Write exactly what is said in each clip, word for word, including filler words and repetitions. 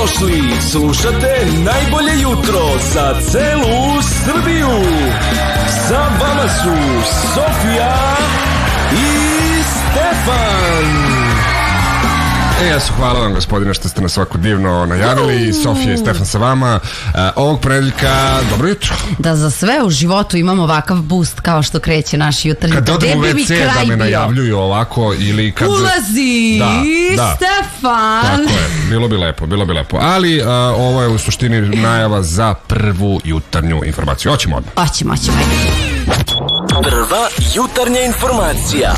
Dobrodošli, slušate najbolje jutro za celu Srbiju. Sa vama su Sofija i Stefan. E, ja su hvala vam, gospodine, što ste nas ovako divno najavili. Sofija i Stefan sa vama. E, ovog ponedeljka, dobro jutro. Da za sve u životu imamo ovakav boost kao što kreće naš jutarnji. Kad odem u ve ce da me najavljuju ovako ili kad... Ulazi da, da. Stefan. Tako je, bilo bi lepo, bilo bi lepo. Ali a, ovo je u suštini najava za prvu jutarnju informaciju. Hoćemo odmah. Hoćemo, hoćemo. Prva jutarnja informacija.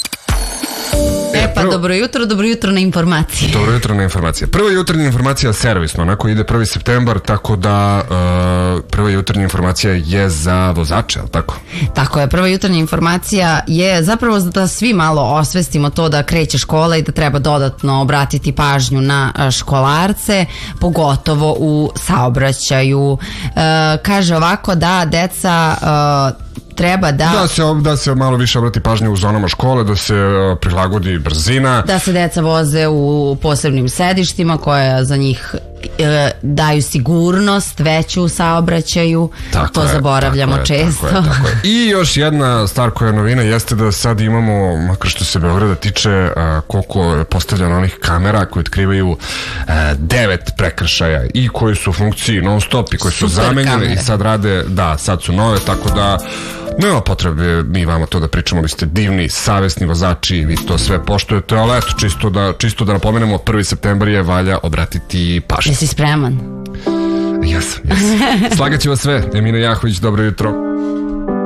E pa, dobro jutro, dobro jutro na informacije. Dobro jutro na informacije. Prva jutarnja informacija servisno, onako ide prvi septembar, tako da uh, prva jutarnja informacija je za vozače, ali tako? Tako je, prva jutarnja informacija je zapravo da svi malo osvestimo to da kreće škola i da treba dodatno obratiti pažnju na školarce, pogotovo u saobraćaju. Uh, kaže ovako da deca... Uh, treba da... Da se, da se malo više obrati pažnje u zonama škole, da se uh, prilagodi brzina. Da se deca voze u posebnim sedištima koja za njih e, daju sigurnost veću u saobraćaju. Tako to je, zaboravljamo tako često. Je, tako je, tako je. I još jedna stvar koja je novina jeste da sad imamo, makar što se Beograda tiče, uh, koliko je postavljeno onih kamera koje otkrivaju uh, devet prekršaja i koji su u funkciji non stop i koji su zamenjene i sad rade, da, sad su nove, tako da nema potrebe mi vama to da pričamo, vi ste divni, savesni vozači, vi to sve poštujete, ali eto, čisto da, čisto da napomenemo, prvi septembar je, valja obratiti pažnju. Jesi spreman? Jesam, jesam. Slagaću vas sve, Emina Jahović, dobro jutro.